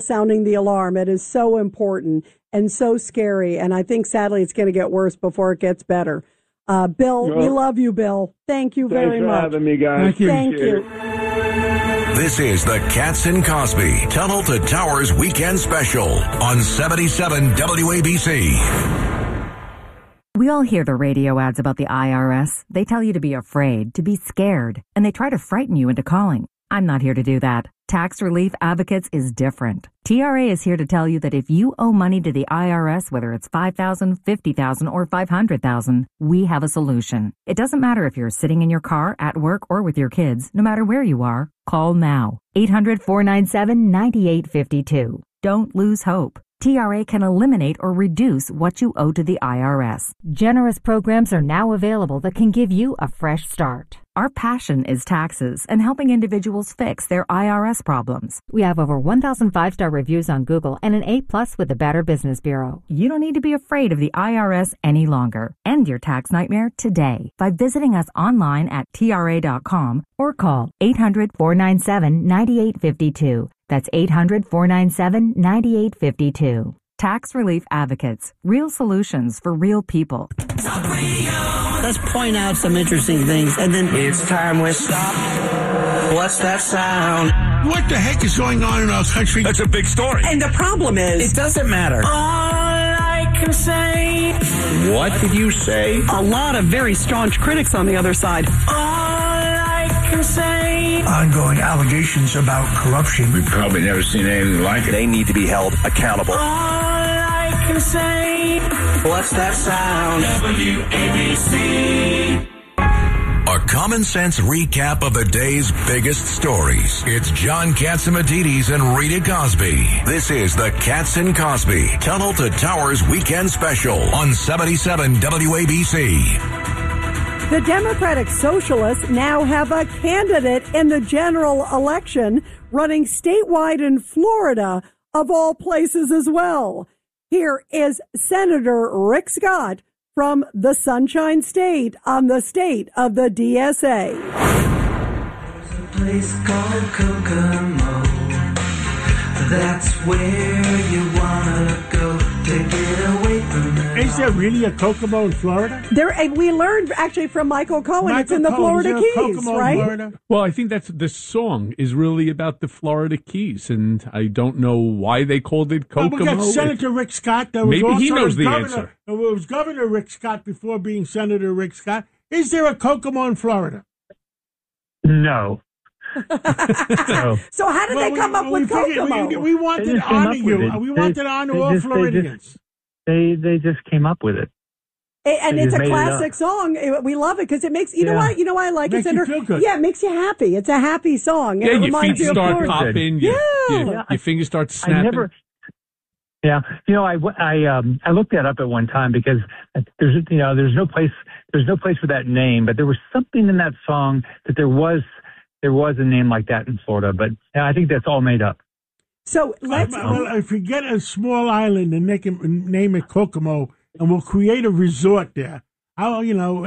sounding the alarm. It is so important and so scary. And I think, sadly, it's going to get worse before it gets better. Bill, we love you, Bill. Thank you very much. Thanks for having me, guys. Thank you. This is the Katz and Cosby Tunnel to Towers Weekend Special on 77 WABC. We all hear the radio ads about the IRS. They tell you to be afraid, to be scared, and they try to frighten you into calling. I'm not here to do that. Tax Relief Advocates is different. TRA is here to tell you that if you owe money to the IRS, whether it's $5,000, $50,000, or $500,000, we have a solution. It doesn't matter if you're sitting in your car, at work, or with your kids. No matter where you are, call now. 800-497-9852. Don't lose hope. TRA can eliminate or reduce what you owe to the IRS. Generous programs are now available that can give you a fresh start. Our passion is taxes and helping individuals fix their IRS problems. We have over 1,000 5-star reviews on Google and an A+ with the Better Business Bureau. You don't need to be afraid of the IRS any longer. End your tax nightmare today by visiting us online at TRA.com or call 800-497-9852. That's 800-497-9852. Tax Relief Advocates. Real solutions for real people. Let's point out some interesting things, and then it's time we stop. What's that sound? What the heck is going on in our country? That's a big story. And the problem is, it doesn't matter. All I can say. What did you say? A lot of very staunch critics on the other side. All I can say. Ongoing allegations about corruption. We've probably never seen anything like it. They need to be held accountable. All I can say. What's that sound? WABC. A common sense recap of the day's biggest stories. It's John Catsimatidis and Rita Cosby. This is the Katz and Cosby Tunnel to Towers Weekend Special on 77 WABC. The Democratic Socialists now have a candidate in the general election running statewide in Florida, of all places as well. Here is Senator Rick Scott from the Sunshine State on the state of the DSA. There's a place called Kokomo. That's where you wanna go to get away from the... Is there really a Kokomo in Florida? We learned actually from Michael Cohen. It's in the Florida Keys, Kokomo right? In Florida? Well, I think the song is really about the Florida Keys, and I don't know why they called it Kokomo. We got Senator Rick Scott. That was Maybe he also knows the governor, answer. It was Governor Rick Scott before being Senator Rick Scott. Is there a Kokomo in Florida? No. So how did they come up with Kokomo? We wanted to honor you. We wanted to honor all Floridians. They just came up with it. And it's a classic song. We love it because it makes, you know why I like it, Senator? Yeah, it makes you happy. It's a happy song. Yeah, it your feet start popping. Your fingers start snapping. I looked that up at one time because there's no place for that name, but there was something in that song that there was a name like that in Florida, but I think that's all made up. So let's. If we get a small island and name it Kokomo, and we'll create a resort there. I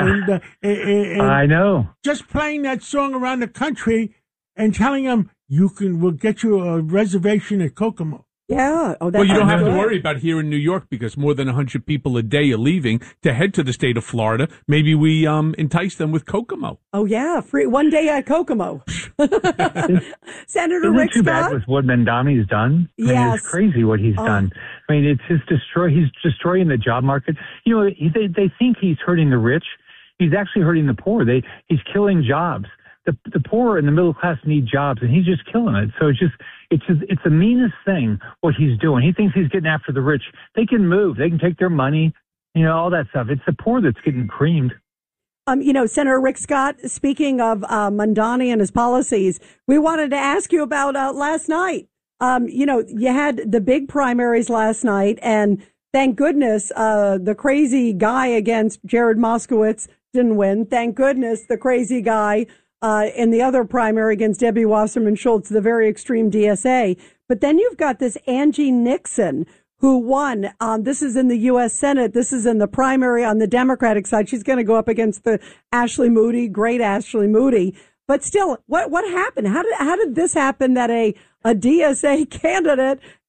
know. Just playing that song around the country and telling them we'll get you a reservation at Kokomo. Yeah. Well, you don't have to worry about here in New York because more than 100 people a day are leaving to head to the state of Florida. Maybe we entice them with Kokomo. Oh, yeah. Free one day at Kokomo. Senator Rick too Scott? Bad with what Mandami's done. I mean, it's crazy what he's done. I mean, it's just he's destroying the job market. You know, they think he's hurting the rich. He's actually hurting the poor. He's killing jobs. The poor and the middle class need jobs, and he's just killing it. So it's the meanest thing what he's doing. He thinks he's getting after the rich. They can move. They can take their money, all that stuff. It's the poor that's getting creamed. Senator Rick Scott, speaking of Mamdani and his policies, we wanted to ask you about last night. You had the big primaries last night, and thank goodness the crazy guy against Jared Moskowitz didn't win. Thank goodness the crazy guy in the other primary against Debbie Wasserman Schultz, the very extreme DSA. But then you've got this Angie Nixon who won. This is in the U.S. Senate. This is in the primary on the Democratic side. She's going to go up against the Ashley Moody, great Ashley Moody. But still, what happened? How did this happen that a DSA candidate